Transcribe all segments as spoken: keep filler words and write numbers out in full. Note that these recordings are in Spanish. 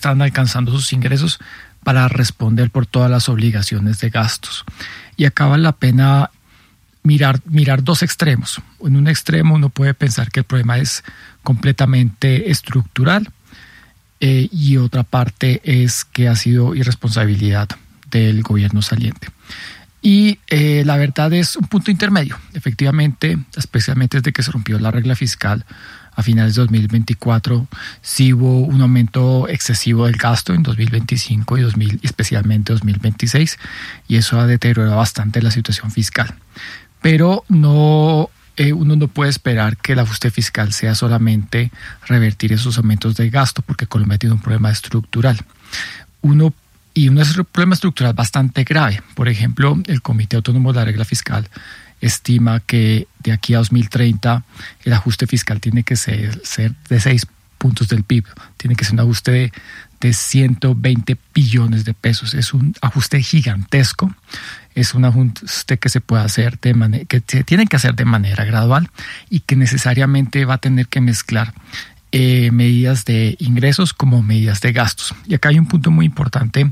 están alcanzando sus ingresos para responder por todas las obligaciones de gastos. Y acá vale la pena mirar, mirar dos extremos. En un extremo uno puede pensar que el problema es completamente estructural eh, y otra parte es que ha sido irresponsabilidad del gobierno saliente. Y eh, la verdad es un punto intermedio. Efectivamente, especialmente desde que se rompió la regla fiscal a finales de dos mil veinticuatro, sí hubo un aumento excesivo del gasto en dos mil veinticinco y dos mil, especialmente dos mil veintiséis, y eso ha deteriorado bastante la situación fiscal. Pero no, eh, uno no puede esperar que el ajuste fiscal sea solamente revertir esos aumentos de gasto, porque Colombia tiene un problema estructural. Uno Y un problema estructural bastante grave. Por ejemplo, el Comité Autónomo de la Regla Fiscal estima que de aquí a dos mil treinta el ajuste fiscal tiene que ser, ser de seis puntos del P I B. Tiene que ser un ajuste de, de ciento veinte billones de pesos. Es un ajuste gigantesco. Es un ajuste que se puede hacer de manera, que se tiene que hacer de manera gradual y que necesariamente va a tener que mezclar Eh, medidas de ingresos como medidas de gastos. Y acá hay un punto muy importante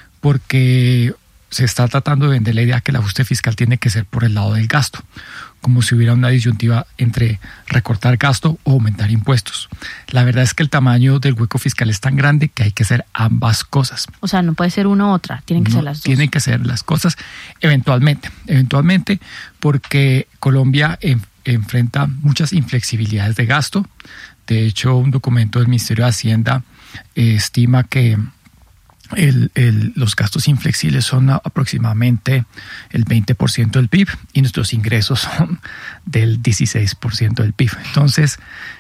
porque se está tratando de vender la idea que el ajuste fiscal tiene que ser por el lado del gasto, como si hubiera una disyuntiva entre recortar gasto o aumentar impuestos. La verdad es que el tamaño del hueco fiscal es tan grande que hay que hacer ambas cosas. O sea, no puede ser una u otra, tienen que no, ser las dos. Tienen que ser las cosas eventualmente, eventualmente porque Colombia en, enfrenta muchas inflexibilidades de gasto. De hecho, un documento del Ministerio de Hacienda eh, estima que el, el, los gastos inflexibles son aproximadamente el veinte por ciento del P I B y nuestros ingresos son del dieciséis por ciento del P I B. Entonces,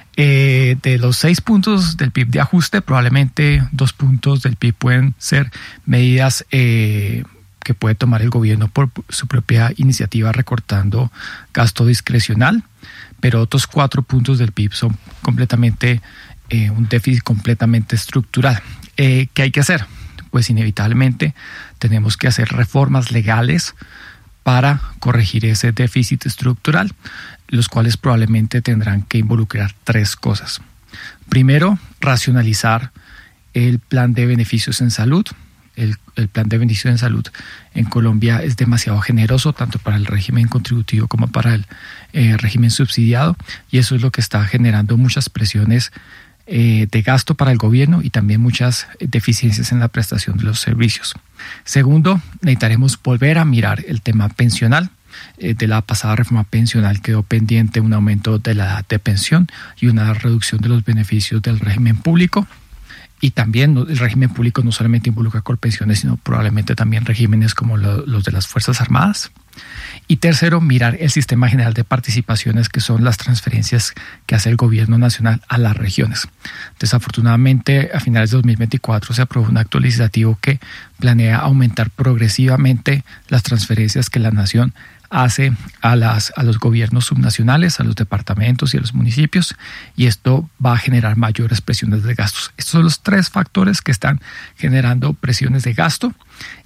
eh, de los seis puntos del P I B de ajuste, probablemente dos puntos del P I B pueden ser medidas eh, que puede tomar el gobierno por su propia iniciativa recortando gasto discrecional. Pero otros cuatro puntos del P I B son completamente eh, un déficit completamente estructural. Eh, ¿Qué hay que hacer? Pues inevitablemente tenemos que hacer reformas legales para corregir ese déficit estructural, los cuales probablemente tendrán que involucrar tres cosas. Primero, racionalizar el plan de beneficios en salud. El, el plan de beneficios en salud en Colombia es demasiado generoso, tanto para el régimen contributivo como para el eh, régimen subsidiado, y eso es lo que está generando muchas presiones eh, de gasto para el gobierno y también muchas deficiencias en la prestación de los servicios. Segundo, necesitaremos volver a mirar el tema pensional. Eh, de la pasada reforma pensional quedó pendiente un aumento de la edad de pensión y una reducción de los beneficios del régimen público. Y también el régimen público no solamente involucra colpensiones, sino probablemente también regímenes como lo, los de las Fuerzas Armadas. Y tercero, mirar el sistema general de participaciones, que son las transferencias que hace el gobierno nacional a las regiones. Desafortunadamente, a finales de dos mil veinticuatro se aprobó un acto legislativo que planea aumentar progresivamente las transferencias que la nación hace a, las, a los gobiernos subnacionales, a los departamentos y a los municipios, y esto va a generar mayores presiones de gastos. Estos son los tres factores que están generando presiones de gasto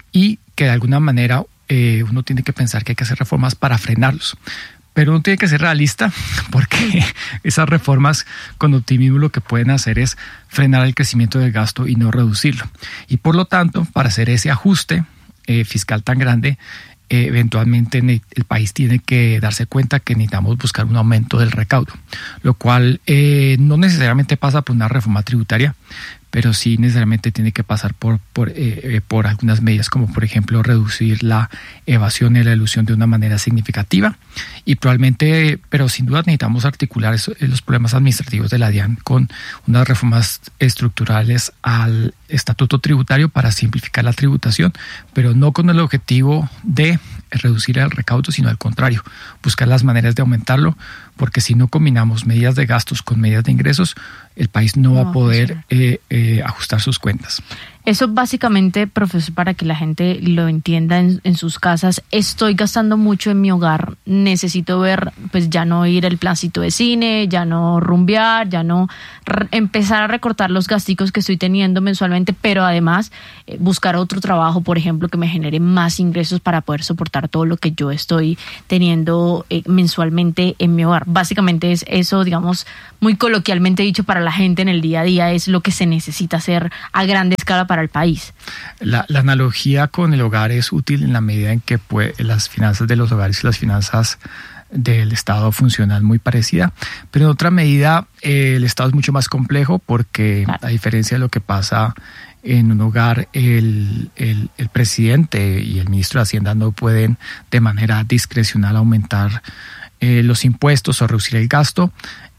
y que de alguna manera eh, uno tiene que pensar que hay que hacer reformas para frenarlos. Pero uno tiene que ser realista porque esas reformas con optimismo lo que pueden hacer es frenar el crecimiento del gasto y no reducirlo. Y por lo tanto, para hacer ese ajuste eh, fiscal tan grande, Eh, eventualmente el país tiene que darse cuenta que necesitamos buscar un aumento del recaudo, lo cual eh, no necesariamente pasa por una reforma tributaria, pero sí necesariamente tiene que pasar por, por, eh, por algunas medidas, como por ejemplo reducir la evasión y la elusión de una manera significativa, y probablemente, pero sin duda necesitamos articular eso, los problemas administrativos de la DIAN con unas reformas estructurales al estatuto tributario para simplificar la tributación, pero no con el objetivo de reducir el recaudo, sino al contrario, buscar las maneras de aumentarlo, porque si no combinamos medidas de gastos con medidas de ingresos, el país no, no va a poder eh, eh, ajustar sus cuentas. Eso básicamente, profesor, para que la gente lo entienda en, en sus casas, estoy gastando mucho en mi hogar, necesito ver, pues ya no ir el plancito de cine, ya no rumbear, ya no re- empezar a recortar los gasticos que estoy teniendo mensualmente, pero además eh, buscar otro trabajo, por ejemplo, que me genere más ingresos para poder soportar todo lo que yo estoy teniendo eh, mensualmente en mi hogar. Básicamente es eso, digamos, muy coloquialmente dicho para la gente en el día a día, es lo que se necesita hacer a grande escala para el país. La, la analogía con el hogar es útil en la medida en que puede, las finanzas de los hogares y las finanzas del Estado funcionan muy parecida, pero en otra medida eh, el Estado es mucho más complejo porque claro, a diferencia de lo que pasa en un hogar, el, el, el presidente y el ministro de Hacienda no pueden de manera discrecional aumentar eh, los impuestos o reducir el gasto.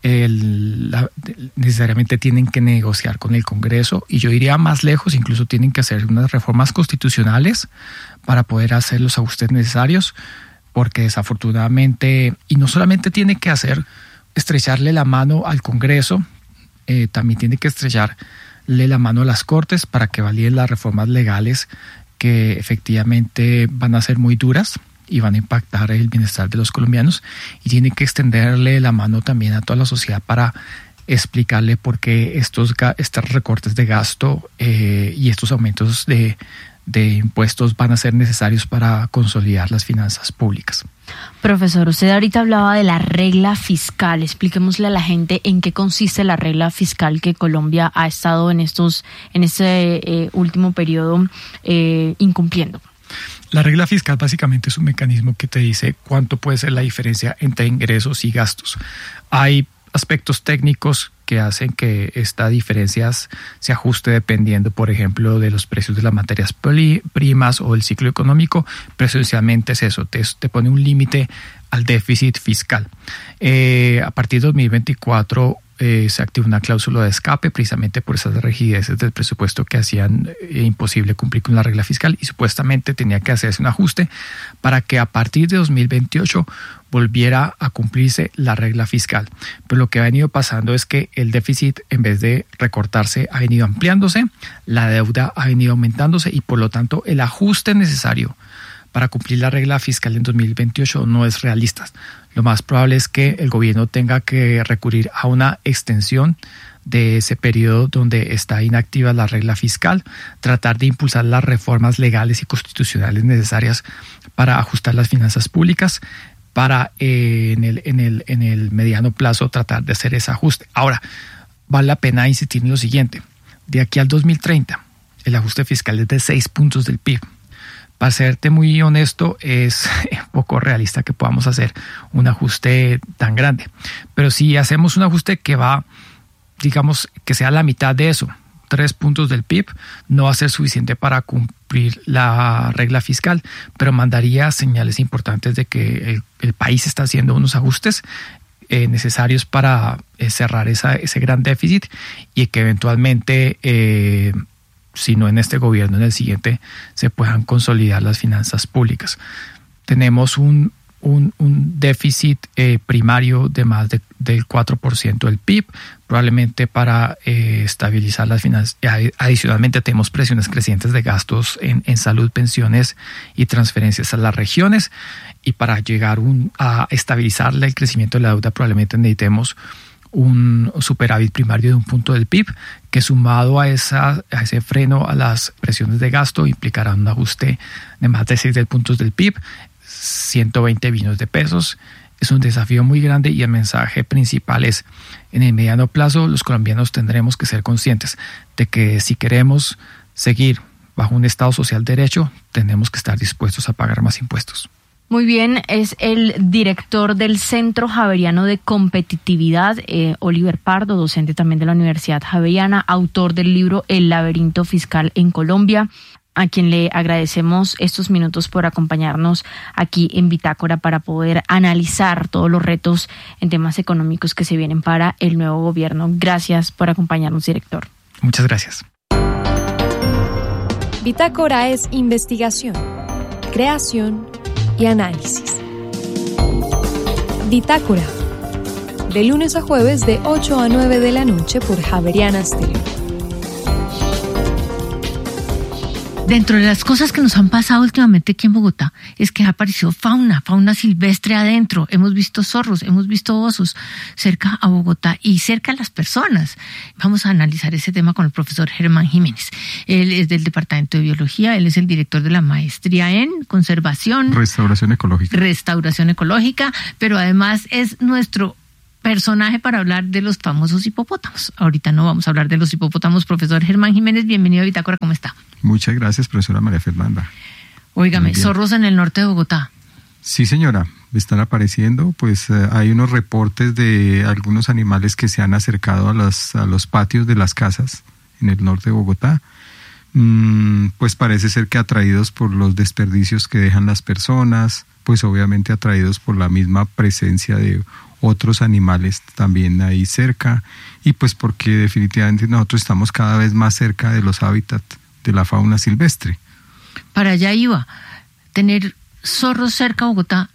El, la, necesariamente tienen que negociar con el Congreso y yo iría más lejos, incluso tienen que hacer unas reformas constitucionales para poder hacer los ajustes necesarios, porque desafortunadamente, y no solamente tiene que hacer estrecharle la mano al Congreso, eh, también tiene que estrecharle la mano a las Cortes para que validen las reformas legales que efectivamente van a ser muy duras y van a impactar el bienestar de los colombianos, y tiene que extenderle la mano también a toda la sociedad para explicarle por qué estos, estos recortes de gasto eh, y estos aumentos de, de impuestos van a ser necesarios para consolidar las finanzas públicas. Profesor, usted ahorita hablaba de la regla fiscal. Expliquémosle a la gente en qué consiste la regla fiscal que Colombia ha estado en estos en este eh, último periodo eh, incumpliendo. La regla fiscal básicamente es un mecanismo que te dice cuánto puede ser la diferencia entre ingresos y gastos. Hay aspectos técnicos que hacen que esta diferencia se ajuste dependiendo, por ejemplo, de los precios de las materias primas o el ciclo económico, pero esencialmente es eso, te, te pone un límite al déficit fiscal. Eh, a partir de dos mil veinticuatro Eh, se activó una cláusula de escape precisamente por esas rigideces del presupuesto que hacían eh, imposible cumplir con la regla fiscal, y supuestamente tenía que hacerse un ajuste para que a partir de dos mil veintiocho volviera a cumplirse la regla fiscal. Pero lo que ha venido pasando es que el déficit, en vez de recortarse, ha venido ampliándose, la deuda ha venido aumentándose y por lo tanto el ajuste necesario para cumplir la regla fiscal en dos mil veintiocho no es realista. Lo más probable es que el gobierno tenga que recurrir a una extensión de ese periodo donde está inactiva la regla fiscal, tratar de impulsar las reformas legales y constitucionales necesarias para ajustar las finanzas públicas, para eh, en, el, en, el, en el mediano plazo tratar de hacer ese ajuste. Ahora, vale la pena insistir en lo siguiente: de aquí al dos mil treinta, el ajuste fiscal es de seis puntos del P I B. Para serte muy honesto, es poco realista que podamos hacer un ajuste tan grande. Pero si hacemos un ajuste que va, digamos, que sea la mitad de eso, tres puntos del P I B, no va a ser suficiente para cumplir la regla fiscal, pero mandaría señales importantes de que el, el país está haciendo unos ajustes eh, necesarios para eh, cerrar esa, ese gran déficit, y que eventualmente Eh, si no en este gobierno, en el siguiente, se puedan consolidar las finanzas públicas. Tenemos un, un, un déficit eh, primario de más de, del cuatro por ciento del P I B, probablemente para eh, estabilizar las finanzas. Adicionalmente tenemos presiones crecientes de gastos en, en salud, pensiones y transferencias a las regiones, y para llegar un, a estabilizar el crecimiento de la deuda probablemente necesitemos un superávit primario de un punto del P I B, que sumado a, esa, a ese freno a las presiones de gasto implicará un ajuste de más de seis puntos del P I B, ciento veinte billones de pesos. Es un desafío muy grande, y el mensaje principal es: en el mediano plazo los colombianos tendremos que ser conscientes de que si queremos seguir bajo un Estado social de derecho, tenemos que estar dispuestos a pagar más impuestos. Muy bien, es el director del Centro Javeriano de Competitividad, eh, Oliver Pardo, docente también de la Universidad Javeriana, autor del libro El laberinto fiscal en Colombia, a quien le agradecemos estos minutos por acompañarnos aquí en Bitácora para poder analizar todos los retos en temas económicos que se vienen para el nuevo gobierno. Gracias por acompañarnos, director. Muchas gracias. Bitácora es investigación, creación y análisis. Bitácora, de lunes a jueves de ocho a nueve de la noche por Javeriana Estéreo. Dentro de las cosas que nos han pasado últimamente aquí en Bogotá es que ha aparecido fauna, fauna silvestre adentro. Hemos visto zorros, hemos visto osos cerca a Bogotá y cerca a las personas. Vamos a analizar ese tema con el profesor Germán Jiménez. Él es del Departamento de Biología, él es el director de la maestría en Conservación, Restauración Ecológica. Restauración Ecológica, pero además es nuestro personaje para hablar de los famosos hipopótamos. Ahorita no vamos a hablar de los hipopótamos. Profesor Germán Jiménez, bienvenido a Bitácora, ¿cómo está? Muchas gracias, profesora María Fernanda. Óigame, zorros en el norte de Bogotá. Sí, señora, están apareciendo, pues eh, hay unos reportes de algunos animales que se han acercado a los, a los patios de las casas en el norte de Bogotá. Mm, pues parece ser que atraídos por los desperdicios que dejan las personas, pues obviamente atraídos por la misma presencia de otros animales también ahí cerca, y pues porque definitivamente nosotros estamos cada vez más cerca de los hábitats de la fauna silvestre. Para allá iba, tener zorros cerca a Bogotá,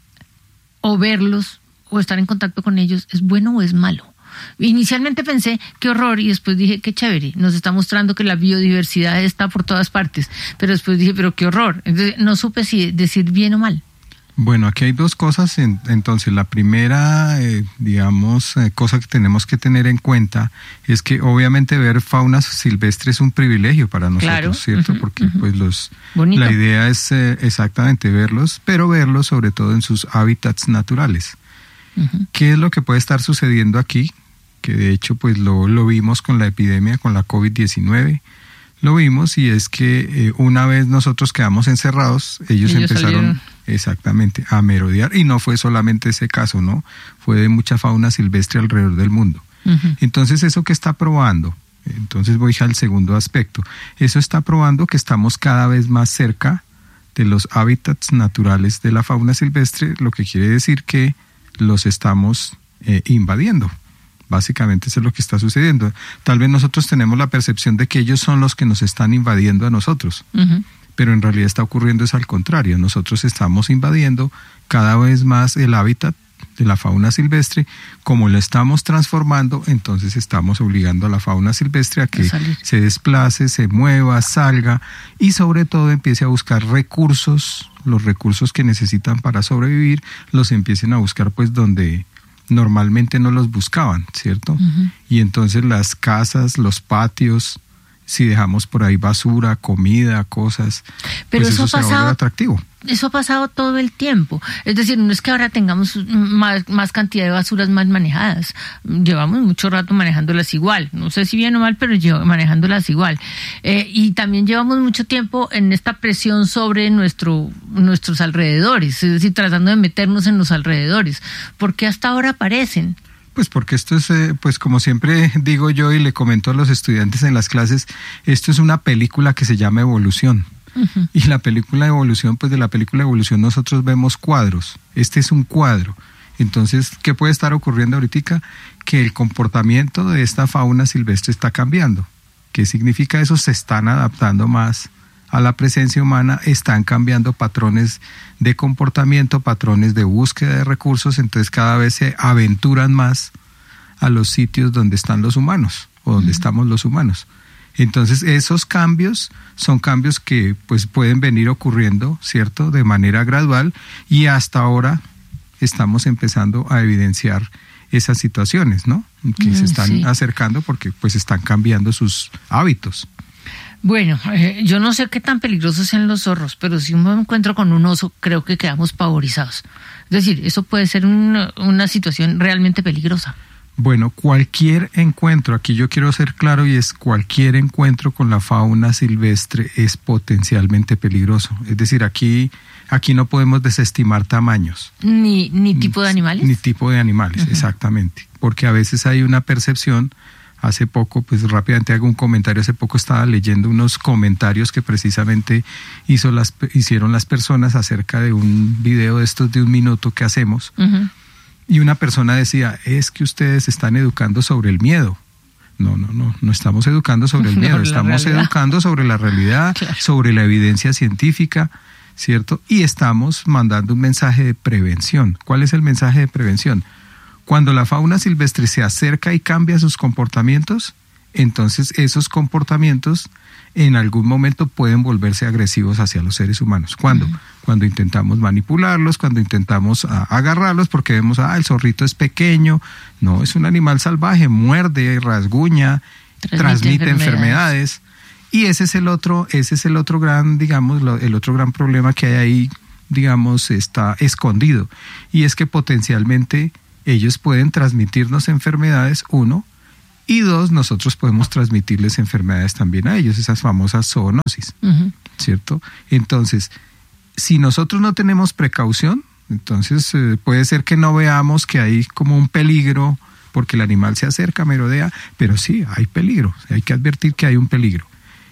o verlos, o estar en contacto con ellos, ¿es bueno o es malo? Inicialmente pensé, qué horror, y después dije, qué chévere, nos está mostrando que la biodiversidad está por todas partes, pero después dije, pero qué horror. Entonces, no supe si decir bien o mal. Bueno, aquí hay dos cosas. Entonces, la primera, eh, digamos, eh, cosa que tenemos que tener en cuenta es que obviamente ver fauna silvestre es un privilegio para nosotros, claro. ¿Cierto? Uh-huh, Porque uh-huh. pues los Bonito. La idea es eh, exactamente verlos, pero verlos sobre todo en sus hábitats naturales. Uh-huh. ¿Qué es lo que puede estar sucediendo aquí? Que de hecho pues lo, lo vimos con la epidemia, con la COVID diecinueve. Lo vimos, y es que eh, una vez nosotros quedamos encerrados, ellos, ellos empezaron salieron. exactamente a merodear, y no fue solamente ese caso, ¿no? Fue de mucha fauna silvestre alrededor del mundo. Uh-huh. Entonces, ¿eso qué está probando? Entonces voy al segundo aspecto. Eso está probando que estamos cada vez más cerca de los hábitats naturales de la fauna silvestre, lo que quiere decir que los estamos eh, invadiendo. Básicamente eso es lo que está sucediendo. Tal vez nosotros tenemos la percepción de que ellos son los que nos están invadiendo a nosotros, uh-huh. pero en realidad está ocurriendo es al contrario. Nosotros estamos invadiendo cada vez más el hábitat de la fauna silvestre. Como lo estamos transformando, entonces estamos obligando a la fauna silvestre a que se desplace, se mueva, salga, y sobre todo empiece a buscar recursos, los recursos que necesitan para sobrevivir, los empiecen a buscar pues donde normalmente no los buscaban, ¿cierto? Uh-huh. Y entonces las casas, los patios, si dejamos por ahí basura, comida, cosas, pero pues eso, eso ha se pasado, vuelve atractivo. Eso ha pasado todo el tiempo. Es decir, no es que ahora tengamos más, más cantidad de basuras mal manejadas. Llevamos mucho rato manejándolas igual. No sé si bien o mal, pero llevo, manejándolas igual. Eh, y también llevamos mucho tiempo en esta presión sobre nuestro, nuestros alrededores, es decir, tratando de meternos en los alrededores. ¿Por qué hasta ahora aparecen? Pues porque esto es, eh, pues como siempre digo yo y le comento a los estudiantes en las clases, esto es una película que se llama Evolución. Uh-huh. Y la película de Evolución, pues de la película de Evolución nosotros vemos cuadros. Este es un cuadro. Entonces, ¿qué puede estar ocurriendo ahorita? Que el comportamiento de esta fauna silvestre está cambiando. ¿Qué significa eso? Se están adaptando más a la presencia humana, están cambiando patrones de comportamiento, patrones de búsqueda de recursos, entonces cada vez se aventuran más a los sitios donde están los humanos o donde uh-huh. estamos los humanos. Entonces esos cambios son cambios que pues pueden venir ocurriendo, ¿cierto?, de manera gradual, y hasta ahora estamos empezando a evidenciar esas situaciones, ¿no?, que mm, se están sí. acercando porque pues están cambiando sus hábitos. Bueno, eh, yo no sé qué tan peligrosos sean los zorros, pero si me encuentro con un oso, creo que quedamos pavorizados. Es decir, eso puede ser una, una situación realmente peligrosa. Bueno, cualquier encuentro, aquí yo quiero ser claro, y es cualquier encuentro con la fauna silvestre es potencialmente peligroso. Es decir, aquí, aquí no podemos desestimar tamaños. Ni, ni tipo de animales. Ni tipo de animales, uh-huh. exactamente. Porque a veces hay una percepción. Hace poco, pues rápidamente hago un comentario, hace poco estaba leyendo unos comentarios que precisamente hizo las, hicieron las personas acerca de un video de estos de un minuto que hacemos. Uh-huh. Y una persona decía, es que ustedes están educando sobre el miedo. No, no, no, no estamos educando sobre el miedo, estamos educando sobre la realidad, claro. sobre la evidencia científica, ¿cierto? Y estamos mandando un mensaje de prevención. ¿Cuál es el mensaje de prevención? Cuando la fauna silvestre se acerca y cambia sus comportamientos, entonces esos comportamientos en algún momento pueden volverse agresivos hacia los seres humanos. ¿Cuándo? Uh-huh. Cuando intentamos manipularlos, cuando intentamos a, agarrarlos, porque vemos, ah, el zorrito es pequeño. No, es un animal salvaje, muerde, rasguña, transmite, transmite enfermedades. enfermedades. Y ese es el otro, ese es el otro gran, digamos, lo, el otro gran problema que hay ahí, digamos, está escondido. Y es que potencialmente ellos pueden transmitirnos enfermedades, uno, y dos, nosotros podemos transmitirles enfermedades también a ellos, esas famosas zoonosis, uh-huh. ¿cierto? Entonces, si nosotros no tenemos precaución, entonces eh, puede ser que no veamos que hay como un peligro, porque el animal se acerca, merodea, pero sí, hay peligro, hay que advertir que hay un peligro.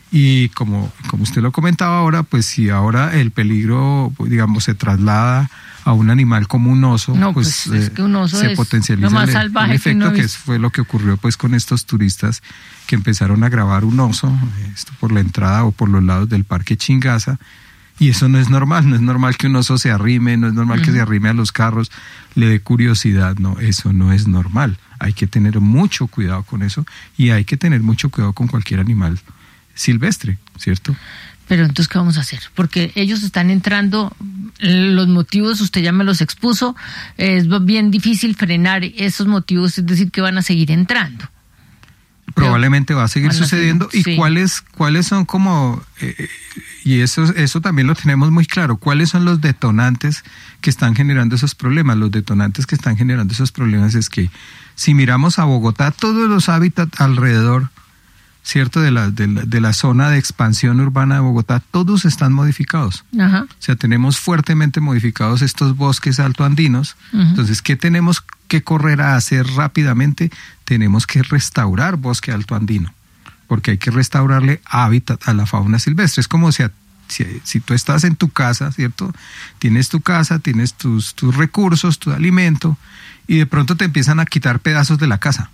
Y como, como usted lo comentaba ahora, pues si ahora el peligro, digamos, se traslada a un animal como un oso, no, pues, pues es que un oso se es potencializa lo más el, salvaje el efecto, que, que fue lo que ocurrió pues con estos turistas que empezaron a grabar un oso, esto por la entrada o por los lados del Parque Chingaza, y eso no es normal, no es normal que un oso se arrime, no es normal uh-huh. que se arrime a los carros, le dé curiosidad, no, eso no es normal. Hay que tener mucho cuidado con eso y hay que tener mucho cuidado con cualquier animal silvestre, ¿cierto? Pero entonces, ¿qué vamos a hacer? Porque ellos están entrando, los motivos usted ya me los expuso, es bien difícil frenar esos motivos, es decir, que van a seguir entrando. Probablemente va a seguir sucediendo. Seguir, ¿Y sí. cuáles cuáles son como, eh, y eso, eso también lo tenemos muy claro, cuáles son los detonantes que están generando esos problemas? Los detonantes que están generando esos problemas es que si miramos a Bogotá, todos los hábitats alrededor, ¿cierto? De la, de la, de la zona de expansión urbana de Bogotá, todos están modificados. Ajá. O sea, tenemos fuertemente modificados estos bosques altoandinos. Uh-huh. Entonces, ¿qué tenemos que correr a hacer rápidamente? Tenemos que restaurar bosque altoandino, porque hay que restaurarle hábitat a la fauna silvestre. Es como si, si, si tú estás en tu casa, ¿cierto? Tienes tu casa, tienes tus, tus recursos, tu alimento, y de pronto te empiezan a quitar pedazos de la casa.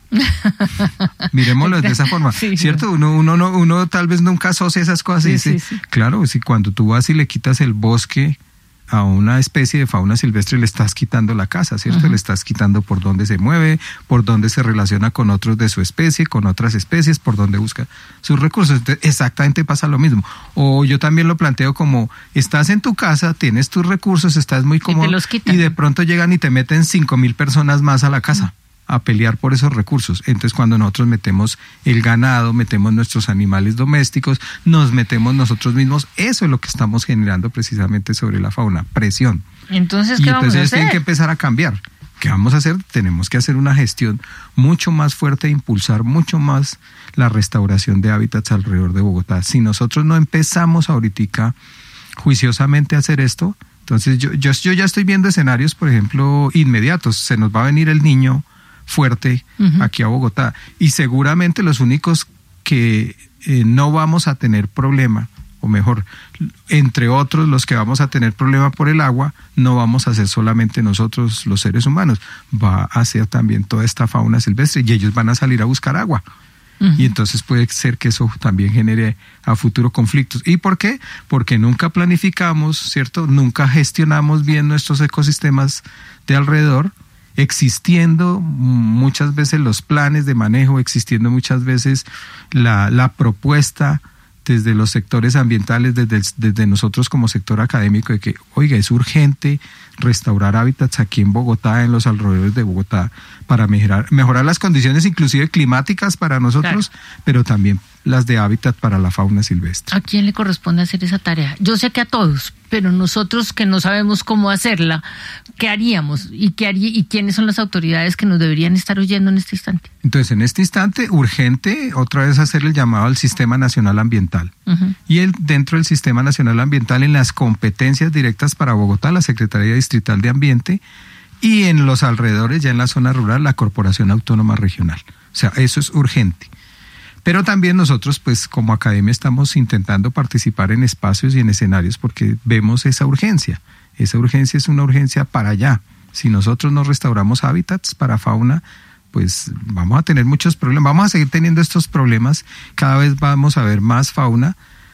Miremoslo de esa forma, sí, ¿cierto? Uno, uno, uno, uno tal vez nunca asocia esas cosas y sí, dice, sí, sí. claro, si cuando tú vas y le quitas el bosque a una especie de fauna silvestre, le estás quitando la casa, ¿cierto? Uh-huh. Le estás quitando por dónde se mueve, por dónde se relaciona con otros de su especie, con otras especies, por dónde busca sus recursos. Entonces, exactamente pasa lo mismo. O yo también lo planteo como, estás en tu casa, tienes tus recursos, estás muy cómodo, y, y de pronto llegan y te meten cinco mil personas más a la casa. Uh-huh. A pelear por esos recursos. Entonces, cuando nosotros metemos el ganado, metemos nuestros animales domésticos, nos metemos nosotros mismos, eso es lo que estamos generando precisamente sobre la fauna, presión. Entonces, ¿qué y vamos entonces a hacer? Tienen que empezar a cambiar. ¿Qué vamos a hacer? Tenemos que hacer una gestión mucho más fuerte e impulsar mucho más la restauración de hábitats alrededor de Bogotá. Si nosotros no empezamos ahorita juiciosamente a hacer esto, entonces yo, yo, yo ya estoy viendo escenarios, por ejemplo, inmediatos. Se nos va a venir el niño fuerte uh-huh. aquí a Bogotá, y seguramente los únicos que eh, no vamos a tener problema, o mejor, entre otros los que vamos a tener problema por el agua, no vamos a ser solamente nosotros los seres humanos, va a ser también toda esta fauna silvestre, y ellos van a salir a buscar agua. Uh-huh. Y entonces puede ser que eso también genere a futuro conflictos. ¿Y por qué? Porque nunca planificamos, ¿cierto? Nunca gestionamos bien nuestros ecosistemas de alrededor, existiendo muchas veces los planes de manejo, existiendo muchas veces la, la propuesta desde los sectores ambientales, desde, desde nosotros como sector académico, de que, oiga, es urgente restaurar hábitats aquí en Bogotá, en los alrededores de Bogotá, para mejorar, mejorar las condiciones inclusive climáticas para nosotros, claro, pero también las de hábitat para la fauna silvestre. ¿A quién le corresponde hacer esa tarea? Yo sé que a todos, pero nosotros que no sabemos cómo hacerla, ¿qué haríamos? ¿Y, qué haría, y quiénes son las autoridades que nos deberían estar oyendo en este instante? Entonces, en este instante, urgente, otra vez hacer el llamado al Sistema Nacional Ambiental. Uh-huh. Y el, dentro del Sistema Nacional Ambiental, en las competencias directas para Bogotá, la Secretaría Distrital de Ambiente, y en los alrededores, ya en la zona rural, la Corporación Autónoma Regional. O sea, eso es urgente. Pero también nosotros, pues como academia, estamos intentando participar en espacios y en escenarios porque vemos esa urgencia. Esa urgencia es una urgencia para allá. Si nosotros no restauramos hábitats para fauna, pues vamos a tener muchos problemas. Vamos a seguir teniendo estos problemas. Cada vez vamos a ver más fauna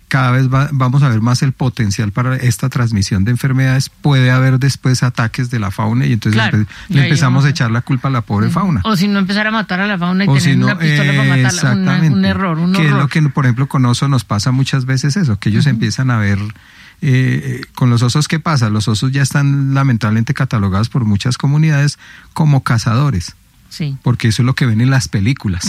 cada vez va, vamos a ver más el potencial para esta transmisión de enfermedades. Puede haber después ataques de la fauna y entonces claro, empe- le empezamos a echar la culpa a la pobre fauna. O si no, empezar a matar a la fauna y o tener si no, una pistola eh, para matarla. exactamente. Una, un error, un que horror. es lo que, por ejemplo, con osos nos pasa muchas veces eso, que ellos uh-huh. empiezan a ver... Eh, con los osos, ¿qué pasa? Los osos ya están lamentablemente catalogados por muchas comunidades como cazadores. Sí. Porque eso es lo que ven en las películas.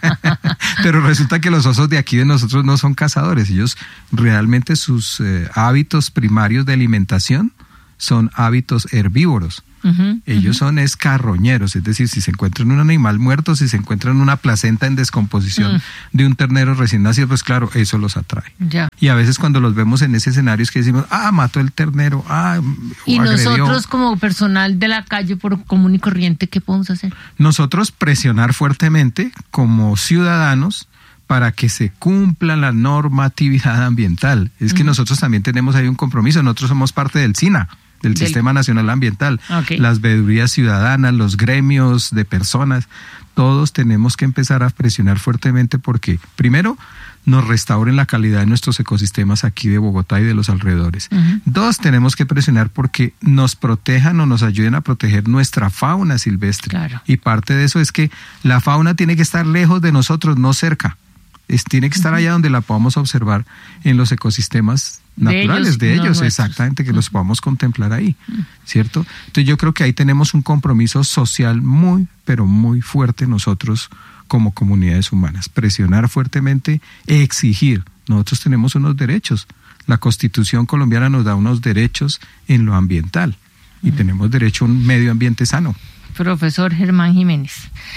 Pero resulta que los osos de aquí de nosotros no son cazadores. Ellos realmente sus eh, hábitos primarios de alimentación son hábitos herbívoros. Uh-huh, Ellos uh-huh. son escarroñeros, es decir, si se encuentran un animal muerto, si se encuentran una placenta en descomposición uh-huh. de un ternero recién nacido, pues claro, eso los atrae. Ya. Y a veces cuando los vemos en ese escenario es que decimos, ah, mató el ternero, ah, y agredió. Nosotros como personal de la calle por común y corriente, ¿qué podemos hacer? Nosotros presionar fuertemente como ciudadanos para que se cumpla la normatividad ambiental. Es que uh-huh. nosotros también tenemos ahí un compromiso, nosotros somos parte del SINA, del, del Sistema Nacional Ambiental, okay. las veedurías ciudadanas, los gremios de personas, todos tenemos que empezar a presionar fuertemente porque, primero, nos restauren la calidad de nuestros ecosistemas aquí de Bogotá y de los alrededores. Uh-huh. Dos, tenemos que presionar porque nos protejan o nos ayuden a proteger nuestra fauna silvestre. Claro. Y parte de eso es que la fauna tiene que estar lejos de nosotros, no cerca. Es, tiene que estar uh-huh. allá donde la podamos observar en los ecosistemas naturales de ellos, de ellos no exactamente, que uh-huh. los podamos contemplar ahí, uh-huh. ¿cierto? Entonces yo creo que ahí tenemos un compromiso social muy, pero muy fuerte nosotros como comunidades humanas. Presionar fuertemente, exigir. Nosotros tenemos unos derechos. La Constitución colombiana nos da unos derechos en lo ambiental y uh-huh. tenemos derecho a un medio ambiente sano. Profesor Germán Jiménez,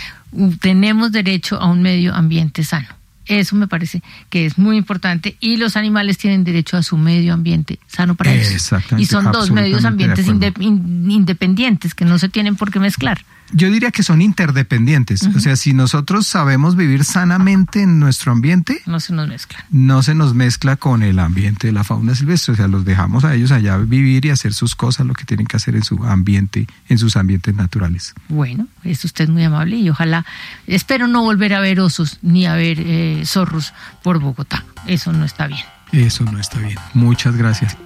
tenemos derecho a un medio ambiente sano. Eso me parece que es muy importante y los animales tienen derecho a su medio ambiente sano para eso. Y son dos medios ambientes inde- independientes que no se tienen por qué mezclar. Yo diría que son interdependientes. Uh-huh. O sea, si nosotros sabemos vivir sanamente en nuestro ambiente, no se nos mezcla. No se nos mezcla con el ambiente de la fauna silvestre. O sea, los dejamos a ellos allá vivir y hacer sus cosas, lo que tienen que hacer en su ambiente, en sus ambientes naturales. Bueno, es usted muy amable y ojalá, espero no volver a ver osos ni a ver eh, zorros por Bogotá. Eso no está bien. Eso no está bien. Muchas gracias.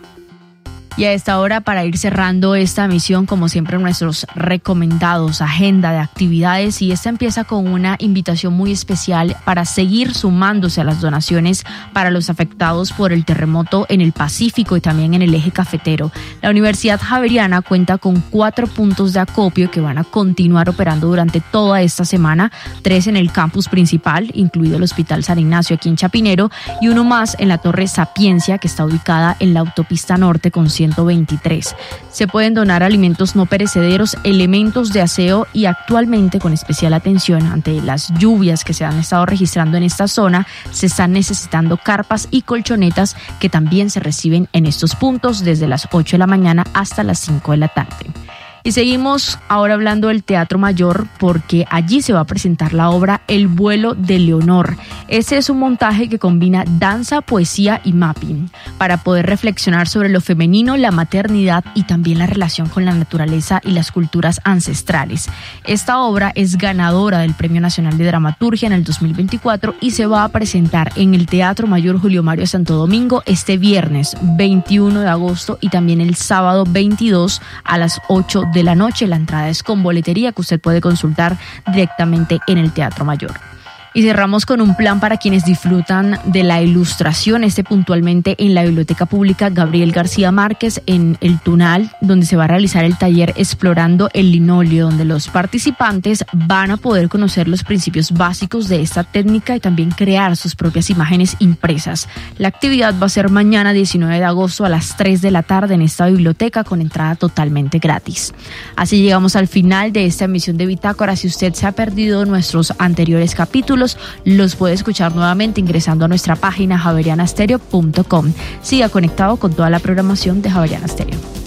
Y a esta hora, para ir cerrando esta emisión, como siempre, nuestros recomendados, agenda de actividades, y esta empieza con una invitación muy especial para seguir sumándose a las donaciones para los afectados por el terremoto en el Pacífico y también en el eje cafetero. La Universidad Javeriana cuenta con cuatro puntos de acopio que van a continuar operando durante toda esta semana, tres en el campus principal, incluido el Hospital San Ignacio aquí en Chapinero, y uno más en la Torre Sapiencia, que está ubicada en la autopista norte con ciento veintitrés. Se pueden donar alimentos no perecederos, elementos de aseo y actualmente, con especial atención ante las lluvias que se han estado registrando en esta zona, se están necesitando carpas y colchonetas que también se reciben en estos puntos desde las ocho de la mañana hasta las cinco de la tarde. Y seguimos ahora hablando del Teatro Mayor porque allí se va a presentar la obra El vuelo de Leonor. Este es un montaje que combina danza, poesía y mapping para poder reflexionar sobre lo femenino, la maternidad y también la relación con la naturaleza y las culturas ancestrales. Esta obra es ganadora del Premio Nacional de Dramaturgia en el dos mil veinticuatro y se va a presentar en el Teatro Mayor Julio Mario Santo Domingo este viernes veintiuno de agosto y también el sábado veintidós a las ocho de la noche. La entrada es con boletería que usted puede consultar directamente en el Teatro Mayor. Y cerramos con un plan para quienes disfrutan de la ilustración, este puntualmente en la Biblioteca Pública Gabriel García Márquez en El Tunal, donde se va a realizar el taller Explorando el Linóleo, donde los participantes van a poder conocer los principios básicos de esta técnica y también crear sus propias imágenes impresas. La actividad va a ser mañana diecinueve de agosto a las tres de la tarde en esta biblioteca con entrada totalmente gratis. Así llegamos al final de esta emisión de Bitácora. Si usted se ha perdido nuestros anteriores capítulos, los puede escuchar nuevamente ingresando a nuestra página javeriana stereo punto com. Siga conectado con toda la programación de Javeriana Stereo.